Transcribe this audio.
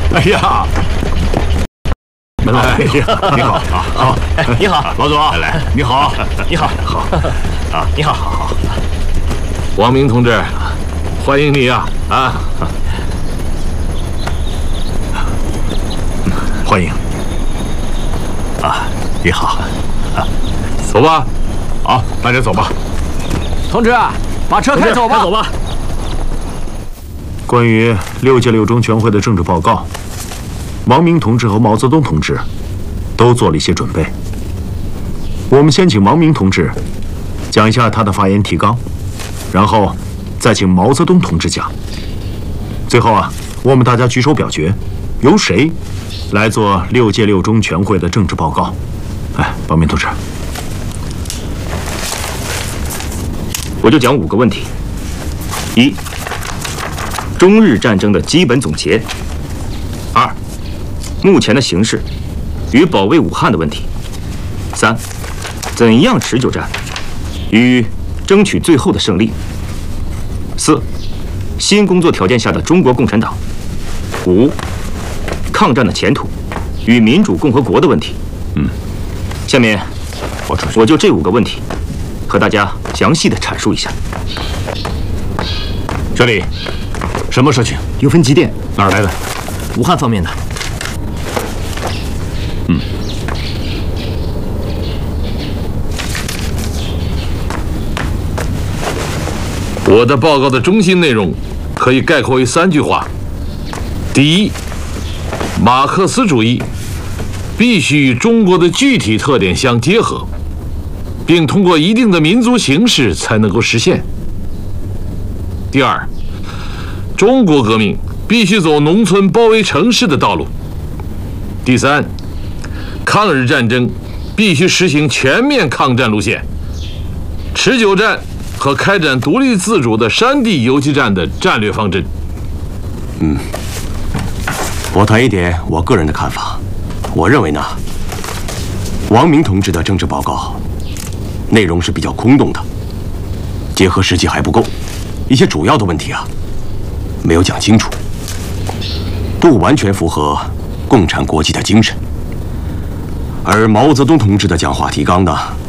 哎呀，门老，你好啊！好， 你好， 老总，来，你好， 你好，好啊，你好，好。 王明同志，欢迎你呀！啊，欢迎。啊，你好。啊，走吧。好，大家走吧。 同志，把车开走吧。开走吧。 关于6届6中全会的政治报告，王明同志和毛泽东同志都做了一些准备。我们先请王明同志讲一下他的发言提纲，然后再请毛泽东同志讲。最后啊，我们大家举手表决，由谁来做6届6中全会的政治报告？哎，王明同志， 我就讲5个问题：一、中日战争的基本总结；二、目前的形势与保卫武汉的问题；三、怎样持久战与争取最后的胜利；四、新工作条件下的中国共产党；五、抗战的前途与民主共和国的问题。下面我就这5个问题和大家详细的阐述一下。 小李，什么事情？ 油分机电哪儿来的？ 武汉方面的。 我的报告的中心内容可以概括为3句话：第一，马克思主义必须与中国的具体特点相结合，并通过一定的民族形式才能够实现。第二，中国革命必须走农村包围城市的道路。第三，抗日战争必须实行全面抗战路线，持久战和开展独立自主的山地游击战的战略方针。 我谈一点我个人的看法。我认为呢，王明同志的政治报告内容是比较空洞的，结合实际还不够，一些主要的问题啊没有讲清楚，不完全符合共产国际的精神。而毛泽东同志的讲话提纲呢，